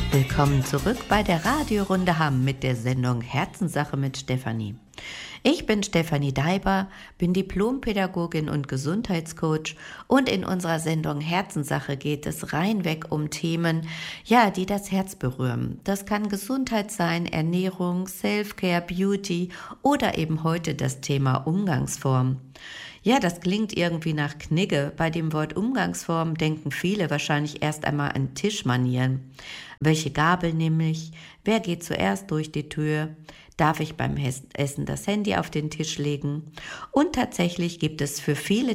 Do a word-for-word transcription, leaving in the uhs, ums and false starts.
Willkommen zurück bei der Radiorunde Hamm mit der Sendung Herzenssache mit Stefanie. Ich bin Stefanie Deiber, bin Diplompädagogin und Gesundheitscoach und in unserer Sendung Herzenssache geht es reinweg um Themen, ja, die das Herz berühren. Das kann Gesundheit sein, Ernährung, Self-Care, Beauty oder eben heute das Thema Umgangsform. Ja, das klingt irgendwie nach Knigge. Bei dem Wort Umgangsform denken viele wahrscheinlich erst einmal an Tischmanieren. Welche Gabel nehme ich? Wer geht zuerst durch die Tür? Darf ich beim Essen das Handy auf den Tisch legen? Und tatsächlich gibt es für viele